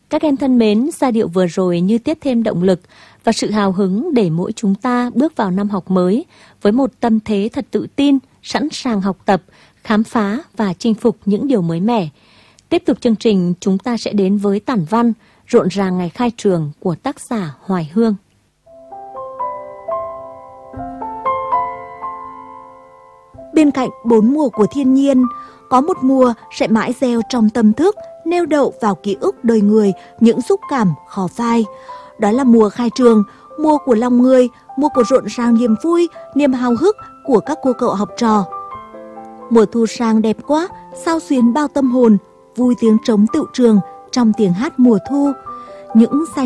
Các em thân mến, giai điệu vừa rồi như tiếp thêm động lực và sự hào hứng để mỗi chúng ta bước vào năm học mới với một tâm thế thật tự tin, sẵn sàng học tập, khám phá và chinh phục những điều mới mẻ. Tiếp tục chương trình, chúng ta sẽ đến với tản văn Rộn ràng ngày khai trường của tác giả Hoài Hương. Bên cạnh 4 mùa của thiên nhiên, có một mùa sẽ mãi gieo trong tâm thức, neo đậu vào ký ức đời người những xúc cảm khó phai. Đó là mùa khai trường, mùa của lòng người, mùa của rộn ràng niềm vui, niềm háo hức của các cô cậu học trò. Mùa thu sang đẹp quá, sao xuyến bao tâm hồn, vui tiếng trống tựu trường trong tiếng hát mùa thu. Những giai